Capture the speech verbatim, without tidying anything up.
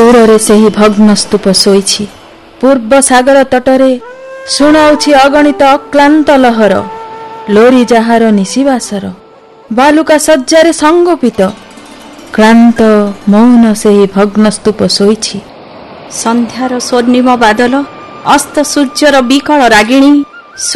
ଦୂରରେ ସେହି ଭଗ୍ନ ସ୍ତୂପ ଶୋଇଛି। ପୂର୍ବ ସାଗର ତଟରେ ଶୁଣାଉଛି ଅଗଣିତ ଅକ୍ଲାନ୍ତ ଲହର, ଲୋରି ଯାହାର ନିଶିବାସର। ବାଲୁକା ଶଯ୍ୟାରେ ସଂଗୋପିତ କ୍ଳାନ୍ତ ମୌନ ସେହି ଭଗ୍ନ ସ୍ତୂପ ଶୋଇଛି। ସନ୍ଧ୍ୟାର ସ୍ୱର୍ଣ୍ଣିମ ବାଦଲ, ଅସ୍ତ ସୂର୍ଯ୍ୟର ବିକଳ ରାଗିଣୀ,